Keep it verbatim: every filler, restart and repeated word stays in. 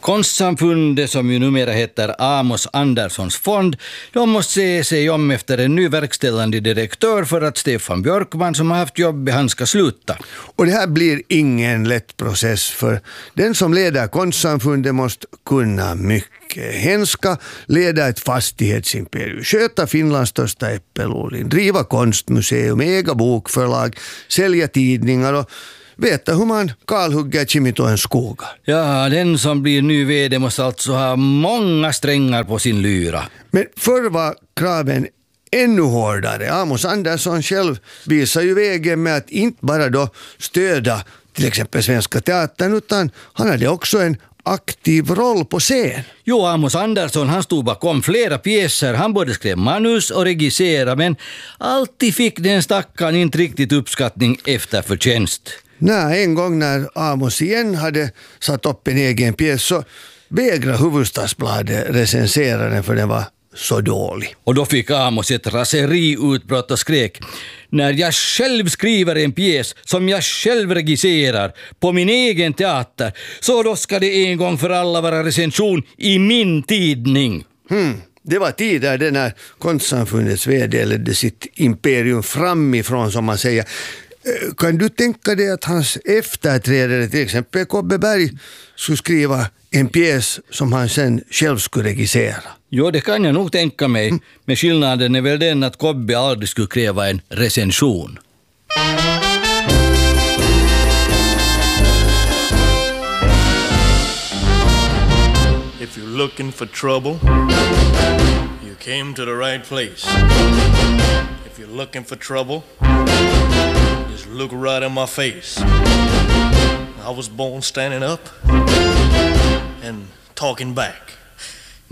Konstsamfundet, som ju numera heter Amos Anderssons fond, de måste se sig om efter en ny verkställande direktör för att Stefan Björkman, som har haft jobb, han ska sluta. Och det här blir ingen lätt process, för den som leder Konstsamfundet måste kunna mycket. Hen ska leda ett fastighetsimperium, sköta Finlands största äppelodling, driva konstmuseum, äga bokförlag, sälja tidningar och veta hur man kalhugger Kimitoens skogar. Ja, den som blir ny vd måste alltså ha många strängar på sin lyra. Men förr var kraven ännu hårdare. Amos Andersson själv visar ju vägen med att inte bara då stödja till exempel Svenska Teatern, utan han hade också en aktiv roll på scen. Jo, Amos Andersson, han stod bakom flera pjäser. Han både skrev manus och regisserade, men alltid fick den stackaren inte riktigt uppskattning efter förtjänst. Nej, en gång när Amos igen hade satt upp en egen pjäs så vägrade Hufvudstadsbladet recensera den, för den var så dålig. Och då fick Amos ett raseriutbrott och skrek: när jag själv skriver en pjäs som jag själv regisserar på min egen teater, så då ska det en gång för alla vara recension i min tidning. Hmm. Det var tider det när Konstsamfundets vd ledde sitt imperium framifrån, som man säger. Kan du tänka dig att hans efterträdare, till exempel Kobbe Berg, skulle skriva en pjäs som han sen själv skulle regissera? Jo, det kan jag nog tänka mig. Mm. Men skillnaden är väl den att Kobbe aldrig skulle kräva en recension. If you're looking for trouble, you came to the right place. If you're looking for trouble, just look right in my face. I was born standing up and talking back.